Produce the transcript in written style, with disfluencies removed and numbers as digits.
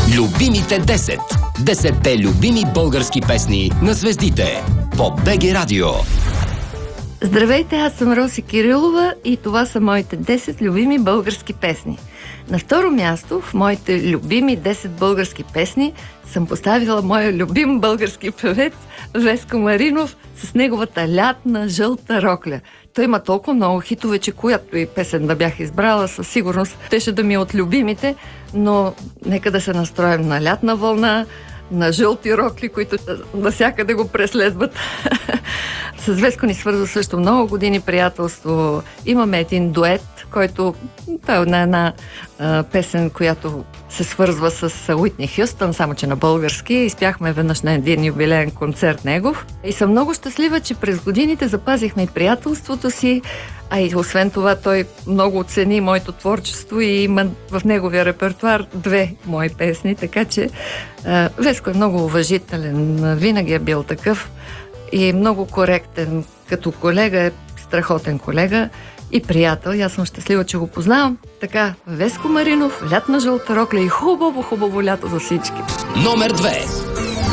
Любимите 10. 10-те любими български песни на звездите по БГ Радио. Здравейте, аз съм Роси Кирилова и това са моите 10 любими български песни. На второ място в моите любими 10 български песни съм поставила моя любим български певец Веско Маринов с неговата лятна жълта рокля. Той има толкова много хитове, че която и песен да бях избрала, със сигурност щеше да ми е от любимите, но нека да се настроим на лятна вълна, на жълти рокли, които навсякъде го преследват. С Веско ни свързва също много години приятелство. Имаме един дует, който той е на една песен, която се свързва с Уитни Хюстън, само че на български. Изпяхме веднъж на един юбилеен концерт негов. И съм много щастлива, че през годините запазихме и приятелството си, а и освен това той много оцени моето творчество и има в неговия репертуар 2 мои песни, така че Веско е много уважителен, винаги е бил такъв и много коректен. Като колега е страхотен колега и приятел. И аз съм щастлива, че го познавам. Така, Веско Маринов, лятна жълта рокля и хубаво лято за всички. Номер 2.